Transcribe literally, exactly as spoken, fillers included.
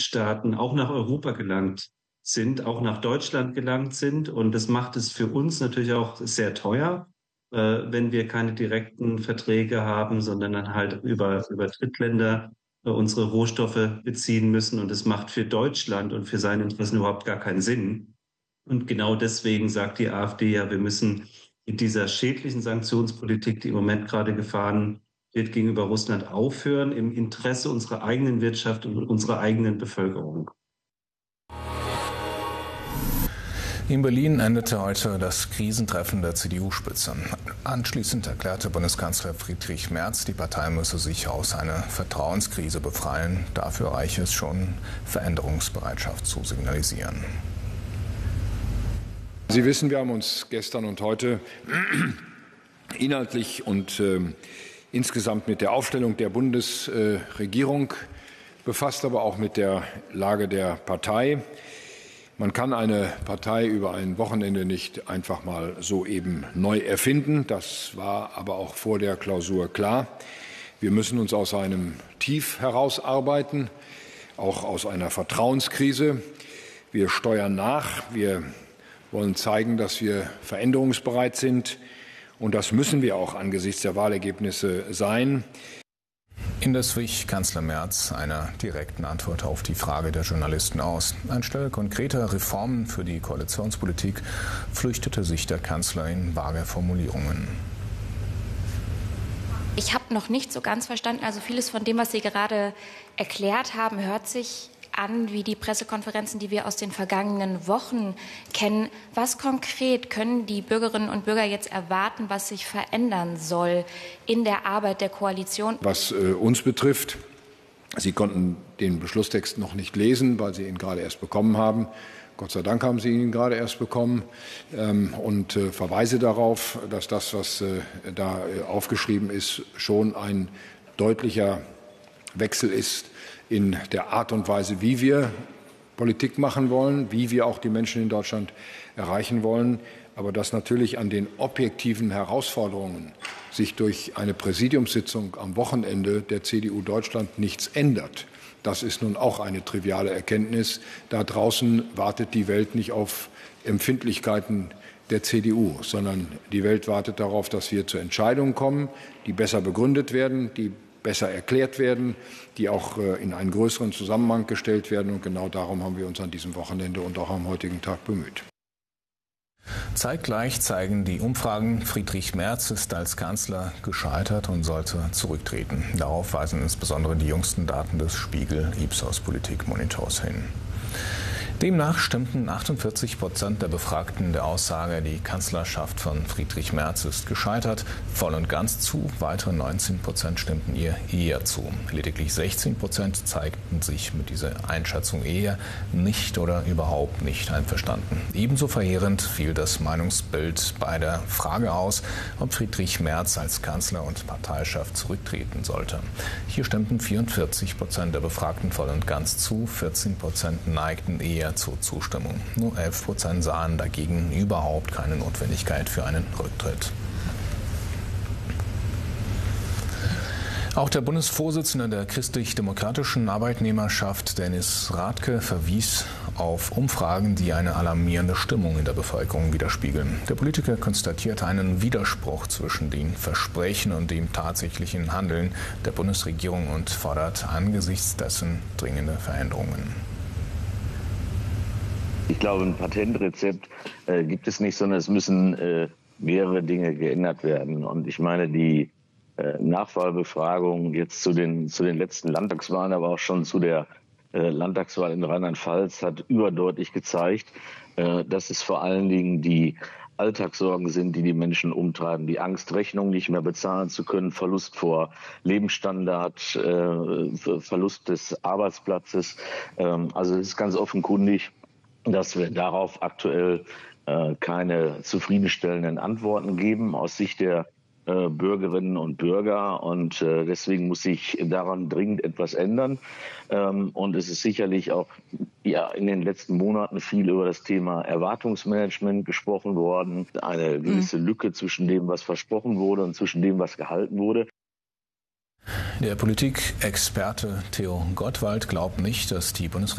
Drittstaaten auch nach Europa gelangt sind, auch nach Deutschland gelangt sind. Und das macht es für uns natürlich auch sehr teuer, äh, wenn wir keine direkten Verträge haben, sondern dann halt über, über Drittländer äh, unsere Rohstoffe beziehen müssen. Und das macht für Deutschland und für seine Interessen überhaupt gar keinen Sinn. Und genau deswegen sagt die AfD ja, wir müssen in dieser schädlichen Sanktionspolitik, die im Moment gerade gefahren wird, gegenüber Russland aufhören, im Interesse unserer eigenen Wirtschaft und unserer eigenen Bevölkerung. In Berlin endete heute das Krisentreffen der C D U-Spitze. Anschließend erklärte Bundeskanzler Friedrich Merz, die Partei müsse sich aus einer Vertrauenskrise befreien. Dafür reiche es schon, Veränderungsbereitschaft zu signalisieren. Sie wissen, wir haben uns gestern und heute inhaltlich und äh, insgesamt mit der Aufstellung der Bundesregierung befasst, aber auch mit der Lage der Partei. Man kann eine Partei über ein Wochenende nicht einfach mal so eben neu erfinden. Das war aber auch vor der Klausur klar. Wir müssen uns aus einem Tief herausarbeiten, auch aus einer Vertrauenskrise. Wir steuern nach. Wir wollen zeigen, dass wir veränderungsbereit sind. Und das müssen wir auch angesichts der Wahlergebnisse sein. Indes wich Kanzler Merz einer direkten Antwort auf die Frage der Journalisten aus. Anstelle konkreter Reformen für die Koalitionspolitik flüchtete sich der Kanzler in vage Formulierungen. Ich habe noch nicht so ganz verstanden, also vieles von dem, was Sie gerade erklärt haben, hört sich an wie die Pressekonferenzen, die wir aus den vergangenen Wochen kennen. Was konkret können die Bürgerinnen und Bürger jetzt erwarten, was sich verändern soll in der Arbeit der Koalition? Was äh, uns betrifft, Sie konnten den Beschlusstext noch nicht lesen, weil Sie ihn gerade erst bekommen haben. Gott sei Dank haben Sie ihn gerade erst bekommen ähm, und äh, verweise darauf, dass das, was äh, da äh, aufgeschrieben ist, schon ein deutlicher Wechsel ist in der Art und Weise, wie wir Politik machen wollen, wie wir auch die Menschen in Deutschland erreichen wollen, aber dass natürlich an den objektiven Herausforderungen sich durch eine Präsidiumssitzung am Wochenende der C D U Deutschland nichts ändert. Das ist nun auch eine triviale Erkenntnis. Da draußen wartet die Welt nicht auf Empfindlichkeiten der C D U, sondern die Welt wartet darauf, dass wir zu Entscheidungen kommen, die besser begründet werden, die besser erklärt werden, die auch in einen größeren Zusammenhang gestellt werden. Und genau darum haben wir uns an diesem Wochenende und auch am heutigen Tag bemüht. Zeitgleich zeigen die Umfragen, Friedrich Merz ist als Kanzler gescheitert und sollte zurücktreten. Darauf weisen insbesondere die jüngsten Daten des Spiegel-Ipsos-Politikmonitors hin. Demnach stimmten achtundvierzig Prozent der Befragten der Aussage, die Kanzlerschaft von Friedrich Merz ist gescheitert, voll und ganz zu. Weitere neunzehn Prozent stimmten ihr eher zu. Lediglich sechzehn Prozent zeigten sich mit dieser Einschätzung eher nicht oder überhaupt nicht einverstanden. Ebenso verheerend fiel das Meinungsbild bei der Frage aus, ob Friedrich Merz als Kanzler und Parteichef zurücktreten sollte. Hier stimmten vierundvierzig Prozent der Befragten voll und ganz zu, vierzehn Prozent neigten eher zur Zustimmung. Nur elf Prozent sahen dagegen überhaupt keine Notwendigkeit für einen Rücktritt. Auch der Bundesvorsitzende der christlich-demokratischen Arbeitnehmerschaft, Dennis Rathke, verwies auf Umfragen, die eine alarmierende Stimmung in der Bevölkerung widerspiegeln. Der Politiker konstatiert einen Widerspruch zwischen den Versprechen und dem tatsächlichen Handeln der Bundesregierung und fordert angesichts dessen dringende Veränderungen. Ich glaube, ein Patentrezept äh, gibt es nicht, sondern es müssen äh, mehrere Dinge geändert werden. Und ich meine, die äh, Nachwahlbefragung jetzt zu den, zu den letzten Landtagswahlen, aber auch schon zu der äh, Landtagswahl in Rheinland-Pfalz hat überdeutlich gezeigt, äh, dass es vor allen Dingen die Alltagssorgen sind, die die Menschen umtreiben. Die Angst, Rechnungen nicht mehr bezahlen zu können, Verlust vor Lebensstandard, äh, Verlust des Arbeitsplatzes. Ähm, also es ist ganz offenkundig, dass wir darauf aktuell äh, keine zufriedenstellenden Antworten geben aus Sicht der äh, Bürgerinnen und Bürger. Und äh, deswegen muss sich daran dringend etwas ändern. Ähm, und es ist sicherlich auch ja, in den letzten Monaten viel über das Thema Erwartungsmanagement gesprochen worden. Eine gewisse mhm. Lücke zwischen dem, was versprochen wurde und zwischen dem, was gehalten wurde. Der Politikexperte Theo Gottwald glaubt nicht, dass die Bundesregierung